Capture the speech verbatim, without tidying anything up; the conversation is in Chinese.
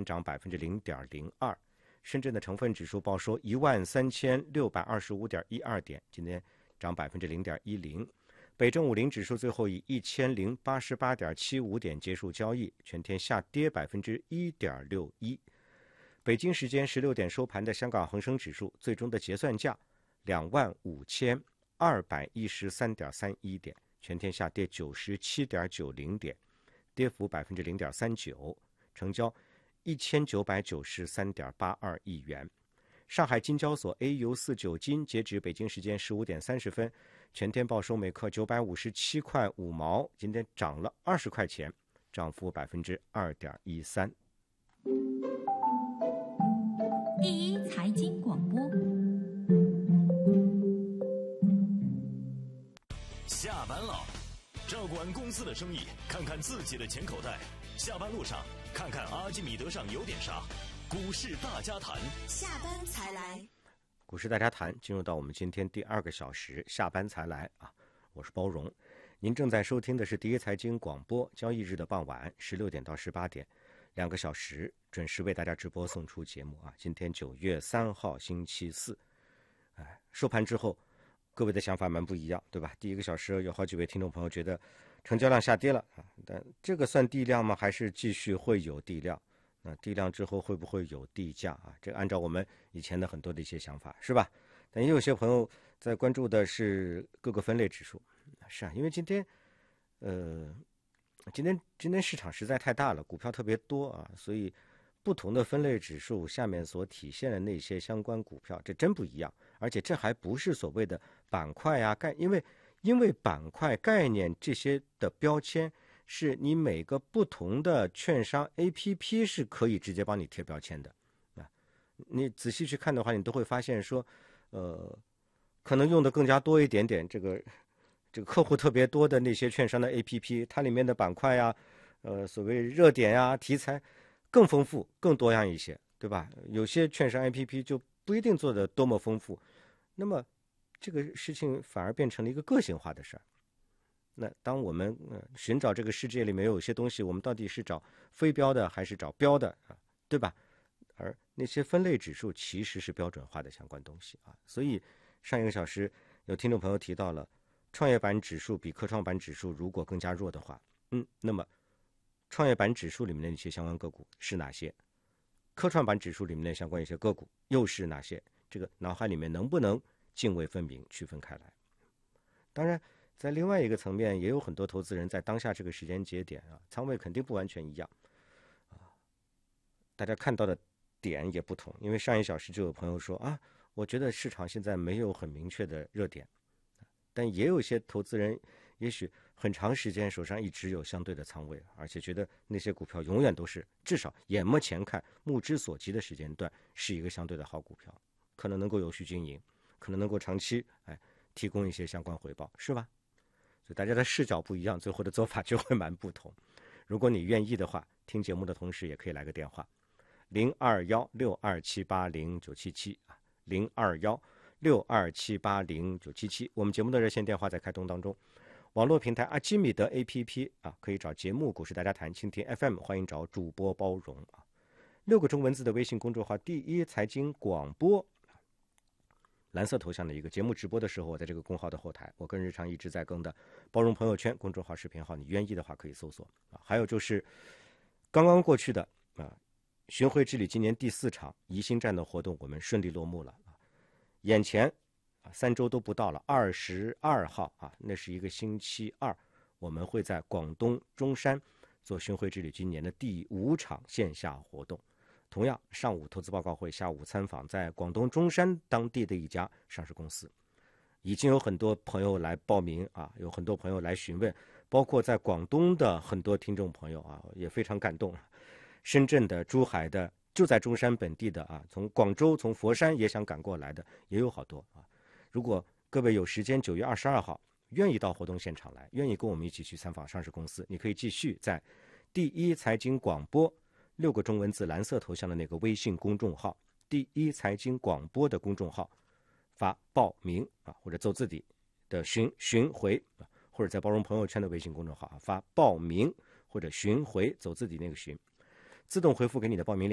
涨百分之零点零二。深圳的成分指数报收一万三千六百二十五点一二点，今天涨百分之零点一零。北证五零指数最后以一千零八十八点七五点结束交易，全天下跌百分之一点六一。北京时间十六点收盘的香港恒生指数最终的结算价两万五千二百一十三点三一点，全天下跌九十七点九零点，跌幅百分之零点三九，成交一千九百九十三点八二亿元。上海金交所 A 油四九金截止北京时间十五点三十分，全天报收每克九百五十七块五毛，今天涨了二十块钱，涨幅百分之二点一三。 第一财经广播， 下班了，照顾完公司的生意，看看自己的钱口袋。下班路上，看看阿基米德上有点啥。股市大家谈， 下班才来。 股市大家谈，进入到我们今天第二个小时，下班才来啊！我是包荣，您正在收听的是第一财经广播，交易日的傍晚十六点到十八点，两个小时准时为大家直播送出节目啊！今天九月三号星期四，哎，收盘之后，各位的想法蛮不一样，对吧？第一个小时有好几位听众朋友觉得成交量下跌了啊，但这个算地量吗？还是继续会有地量？那地量之后会不会有地价啊？这按照我们以前的很多的一些想法，是吧？但也有些朋友在关注的是各个分类指数，是啊，因为今天，呃，今天今天市场实在太大了，股票特别多啊，所以不同的分类指数下面所体现的那些相关股票，这真不一样。而且这还不是所谓的板块啊概，因为因为板块概念这些的标签。是你每个不同的券商 A P P 是可以直接帮你贴标签的啊，你仔细去看的话，你都会发现说，呃，可能用的更加多一点点，这个这个客户特别多的那些券商的 A P P， 它里面的板块呀，呃，所谓热点呀、题材更丰富、更多样一些，对吧？有些券商 A P P 就不一定做的多么丰富，那么这个事情反而变成了一个个性化的事儿。那当我们、呃、寻找这个世界里面有些东西，我们到底是找非标的还是找标的啊？对吧？而那些分类指数其实是标准化的相关东西啊。所以上一个小时有听众朋友提到了创业板指数比科创板指数如果更加弱的话，嗯，那么创业板指数里面的一些相关个股是哪些？科创板指数里面的相关一些个股又是哪些？这个脑海里面能不能泾渭分明、区分开来？当然。在另外一个层面，也有很多投资人在当下这个时间节点啊，仓位肯定不完全一样啊，大家看到的点也不同。因为上一小时就有朋友说啊，我觉得市场现在没有很明确的热点，但也有一些投资人也许很长时间手上一直有相对的仓位，而且觉得那些股票永远都是至少眼目前看目之所及的时间段是一个相对的好股票，可能能够有序经营，可能能够长期哎提供一些相关回报，是吧？所以大家的视角不一样，最后的做法就会蛮不同。如果你愿意的话，听节目的同时也可以来个电话，零二幺六二七八零九七七啊，零二幺六二七八零九七七。我们节目的热线电话在开通当中。网络平台阿基米德 A P P 啊，可以找节目股市大家谈，蜻蜓 F M 欢迎找主播包容啊。六个中文字的微信公众号第一财经广播。蓝色头像的一个节目直播的时候，我在这个公号的后台，我跟日常一直在更的包容朋友圈公众号视频号，你愿意的话可以搜索啊。还有就是刚刚过去的啊，巡回之旅今年第四场宜兴站的活动，我们顺利落幕了啊。眼前啊三周都不到了，二十二号啊，那是一个星期二，我们会在广东中山做巡回之旅今年的第五场线下活动。同样，上午投资报告会，下午参访在广东中山当地的一家上市公司，已经有很多朋友来报名啊，有很多朋友来询问，包括在广东的很多听众朋友啊，也非常感动。深圳的、珠海的，就在中山本地的啊，从广州、从佛山也想赶过来的也有好多啊。如果各位有时间，九月二十二号愿意到活动现场来，愿意跟我们一起去参访上市公司，你可以继续在第一财经广播。六个中文字蓝色头像的那个微信公众号，第一财经广播的公众号发报名啊，或者走自己的寻寻回啊，或者在包容朋友圈的微信公众号啊发报名或者寻回走自己那个寻，自动回复给你的报名链